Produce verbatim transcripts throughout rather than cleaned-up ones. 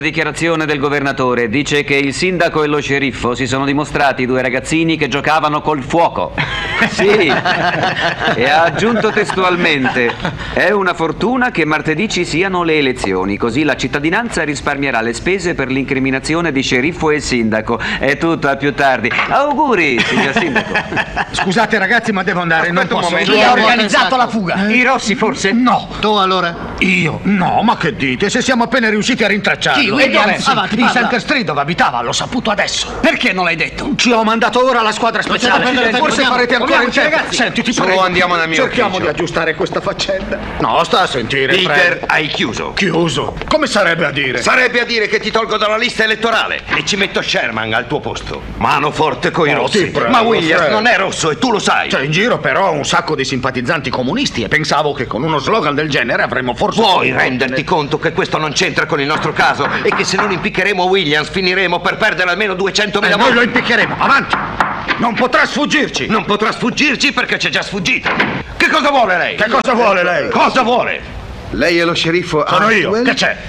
Dichiarazione del governatore dice che il sindaco e lo sceriffo si sono dimostrati due ragazzini che giocavano col fuoco. Sì, e ha aggiunto testualmente: è una fortuna che martedì ci siano le elezioni, così la cittadinanza risparmierà le spese per l'incriminazione di sceriffo e sindaco. È tutto, a più tardi. Auguri, signor sindaco. Scusate ragazzi, ma devo andare. Aspetta, non posso. un momento. Chi ha organizzato la fuga? I Rossi forse? No. Tu allora? Io? No, ma che dite? Se siamo appena riusciti a rintracciarlo. Chi? E dove? Avanti, in parla. Center Street dove abitava, l'ho saputo adesso. Perché non l'hai detto? Ci ho mandato ora la squadra speciale. prendere tempo, Forse andiamo. farete ancora in Muoviamoci, tempo. ragazzi. Senti, ti Su, prego. andiamo nel mio Cerchiamo ufficio. di aggiustare questa faccenda. No, sta a sentire. Peter, Fred. hai chiuso. Chiuso. Come sarebbe a dire? Sarebbe a dire che ti tolgo dalla lista elettorale e ci metto Sherman al tuo posto. Mano forte coi Oh, rossi. ti prego, Ma Williams Fred. non è rosso e tu lo sai. C'è in giro però un sacco di simpatizzanti comunisti e pensavo che con uno slogan del genere avremmo forse... Puoi renderti conto che questo non c'entra con il nostro caso e che se non impiccheremo Williams finiremo per perdere almeno duecentomila E noi voti. lo impiccheremo. Avanti. Non potrà sfuggirci. Non potrà sfuggirci perché c'è già sfuggito. Che cosa vuole lei? Che cosa vuole lei? Cosa vuole? Lei è lo sceriffo Sono io. Hartwell? Che c'è?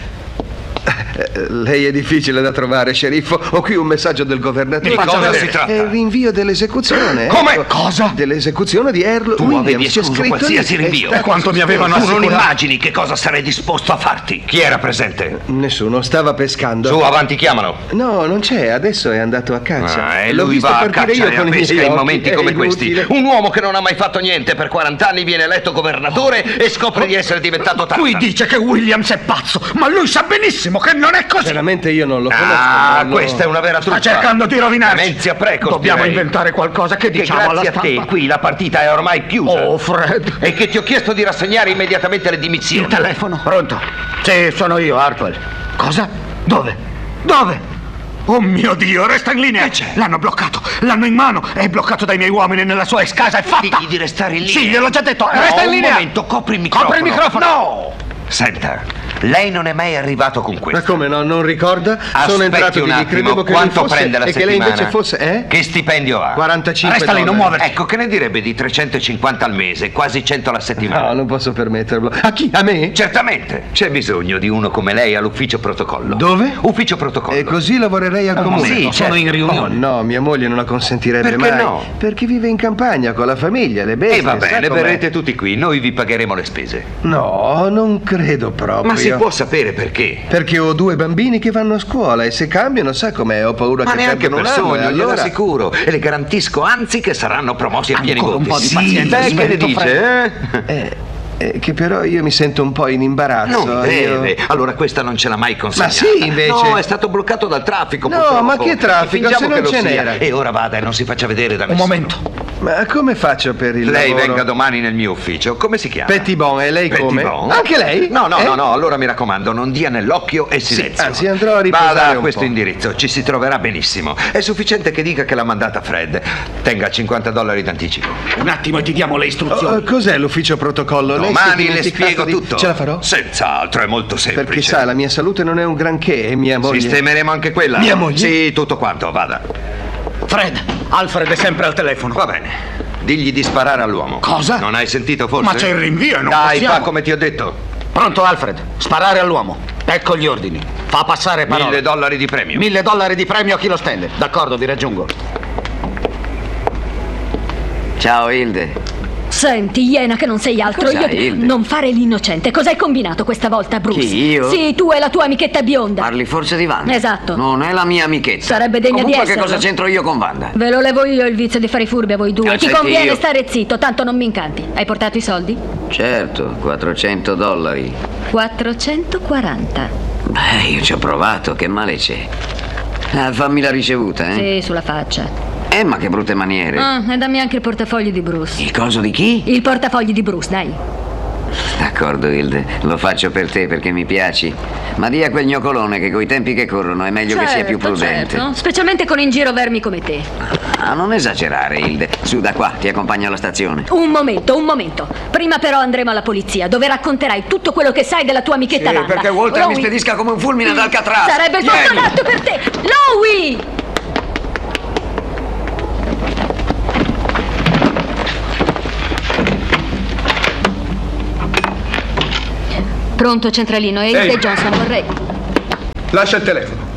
Eh, Lei è difficile da trovare, sceriffo. Ho qui un messaggio del governatore. Mi faccia cosa vedere. si tratta? È il rinvio dell'esecuzione. Come? ecco. Cosa? Dell'esecuzione di Earl Tu Williams. avevi C'è escluso scritto qualsiasi lì, è rinvio. stato E quanto mi avevano Tu non assicurato? immagini che cosa sarei disposto a farti. Chi era presente? Nessuno, stava pescando. Su, avanti, chiamalo. No, non c'è, adesso è andato a caccia. Ah, e L'ho lui visto va a partire caccia io e a con i miei pesca in occhi, momenti è come questi. inutile. Un uomo che non ha mai fatto niente per quaranta anni viene eletto governatore e scopre di essere diventato Tarzan. Qui dice che Williams è pazzo, ma lui sa benissimo che non è così. Veramente io non lo conosco. Ah, non lo- questa è una vera truffa. Sta cercando di rovinarci. Demenzia precoce, Dobbiamo direi. inventare qualcosa che Che diciamo alla grazie a te stampa. qui la partita è ormai chiusa. Oh, Fred. E che ti ho chiesto di rassegnare immediatamente le Il dimissioni. telefono. Pronto? Sì, sono io, Hartwell. Cosa? Dove? Dove? Oh mio Dio, resta in linea. Che c'è? L'hanno bloccato, l'hanno in mano. È bloccato dai miei uomini nella sua ex casa, è fatta. Digli di restare in linea. Sì, gliel'ho già detto. No, resta in un linea. momento, copri il microfono. Copri il microfono. No! Senta, lei non è mai arrivato con Ma questo. come no, non ricorda? Sono Aspetti entrato un di lì, attimo, credevo che quanto lui fosse prende la e che lei settimana? invece fosse, eh? Che stipendio ha? quarantacinque Resta lì, non dollari. muoverti. Ecco, che ne direbbe di trecentocinquanta al mese, quasi cento alla settimana? No, non posso permetterlo. A chi? A me? Certamente, c'è bisogno di uno come lei all'ufficio protocollo. Dove? Ufficio protocollo. E così lavorerei al comune. sì, Sono certo. in riunione. Oh, no, mia moglie non la consentirebbe Perché mai. no? Perché vive in campagna con la famiglia, le bestie. E va sa bene, com'è. verrete tutti qui, noi vi pagheremo le spese. No, non credo proprio. Ma si può sapere perché? Perché ho due bambini che vanno a scuola e se cambiano, sa com'è, ho paura Ma che neanche perdono per un anno, sogno, e glielo allora... assicuro. E le garantisco, anzi, che saranno promossi a pieni Ancora un voti. po' di Sì, pazienza, beh, che ne smetto, dice, eh? Eh, eh, che però io mi sento un po' in imbarazzo. Non io- deve, allora questa non ce l'ha mai consegnata. Ma sì, invece. No, è stato bloccato dal traffico. No, purtroppo. ma che traffico, Fingiamo se non che lo ce sia. n'era. E ora vada e non si faccia vedere da Un nessuno. momento. Ma come faccio per il Lei lavoro? venga domani nel mio ufficio. Come si chiama? Pettibon, e lei come? Pettibon? Anche lei? No, no, Eh? no, no, allora mi raccomando, non dia nell'occhio e silenzio. anzi, andrò a riposare Vada a un questo po'. indirizzo, ci si troverà benissimo. È sufficiente che dica che l'ha mandata Fred. Tenga cinquanta dollari d'anticipo. Un attimo e ti diamo le istruzioni. Oh, cos'è l'ufficio protocollo? Lei si è Domani le dimenticato spiego di- tutto. Ce la farò? Senz'altro, è molto semplice. Perché sa, la mia salute non è un granché e mia moglie... Sistemeremo anche quella. Mia moglie? Sì, tutto quanto, vada. Fred, Alfred è sempre al telefono. Va bene. Digli di sparare all'uomo. Cosa? Non hai sentito forse? Ma c'è il rinvio e non Dai, possiamo. fa come ti ho detto. Pronto, Alfred? Sparare all'uomo. Ecco gli ordini. Fa passare parole. Mille dollari di premio. Mille dollari di premio a chi lo stende. D'accordo, vi raggiungo. Ciao, Hilde. Senti, iena che non sei altro. Cos'hai, Io... Hilde? Non fare l'innocente. Cos'hai combinato questa volta, Bruce? Chi, io? Sì, tu e la tua amichetta bionda. Parli forse di Wanda? Esatto. Non è la mia amichetta. Sarebbe degna di Comunque, che esserlo. cosa c'entro io con Wanda? Ve lo levo io il vizio di fare i furbi a voi due. Ah, Ti senti, conviene io- stare zitto, tanto non mi incanti. Hai portato i soldi? Certo, quattrocento dollari. quattrocentoquaranta. Beh, io ci ho provato, che male c'è? Ah, fammi la ricevuta, eh? Sì, sulla faccia. Eh, ma che brutte maniere. Ah, e dammi anche il portafoglio di Bruce. Il coso di chi? Il portafoglio di Bruce, dai. D'accordo, Hilde, lo faccio per te perché mi piaci. Ma di a quel gnocolone che coi tempi che corrono è meglio che sia più prudente. Certo. Specialmente con in giro vermi come te. Ah, non esagerare, Hilde. Su, da qua, ti accompagno alla stazione. Un momento, un momento. Prima però andremo alla polizia, dove racconterai tutto quello che sai della tua amichetta Sì, Wanda. perché Walter mi Lois- spedisca come un fulmine ad Alcatraz. Sarebbe il posto Vieni. adatto per te. Lois! Pronto, centralino. E Hilde Johnson, vorrei... Lascia il telefono.